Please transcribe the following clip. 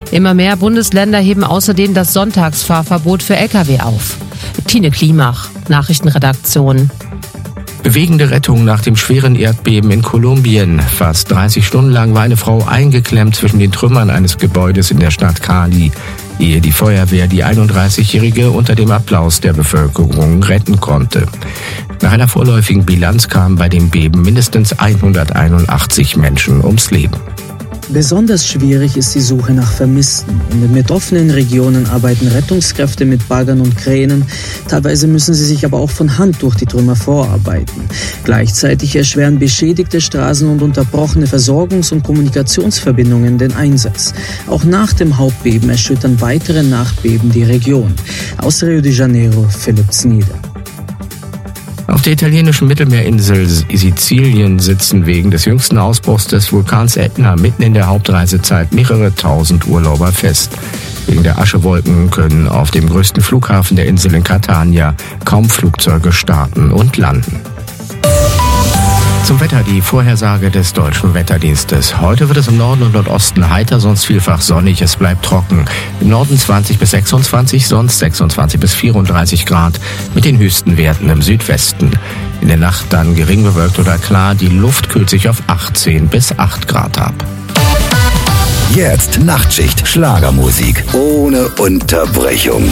Immer mehr Bundesländer heben außerdem das Sonntagsfahrverbot für Lkw auf. Tine Klimach, Nachrichtenredaktion. Bewegende Rettung nach dem schweren Erdbeben in Kolumbien. Fast 30 Stunden lang war eine Frau eingeklemmt zwischen den Trümmern eines Gebäudes in der Stadt Cali, ehe die Feuerwehr die 31-Jährige unter dem Applaus der Bevölkerung retten konnte. Nach einer vorläufigen Bilanz kamen bei dem Beben mindestens 181 Menschen ums Leben. Besonders schwierig ist die Suche nach Vermissten. In den betroffenen Regionen arbeiten Rettungskräfte mit Baggern und Kränen. Teilweise müssen sie sich aber auch von Hand durch die Trümmer vorarbeiten. Gleichzeitig erschweren beschädigte Straßen und unterbrochene Versorgungs- und Kommunikationsverbindungen den Einsatz. Auch nach dem Hauptbeben erschüttern weitere Nachbeben die Region. Aus Rio de Janeiro, Philipp Znieder. Auf der italienischen Mittelmeerinsel Sizilien sitzen wegen des jüngsten Ausbruchs des Vulkans Ätna mitten in der Hauptreisezeit mehrere tausend Urlauber fest. Wegen der Aschewolken können auf dem größten Flughafen der Insel in Catania kaum Flugzeuge starten und landen. Zum Wetter die Vorhersage des Deutschen Wetterdienstes. Heute wird es im Norden und Nordosten heiter, sonst vielfach sonnig. Es bleibt trocken. Im Norden 20 bis 26, sonst 26 bis 34 Grad mit den höchsten Werten im Südwesten. In der Nacht dann gering bewölkt oder klar. Die Luft kühlt sich auf 18 bis 8 Grad ab. Jetzt Nachtschicht Schlagermusik ohne Unterbrechung.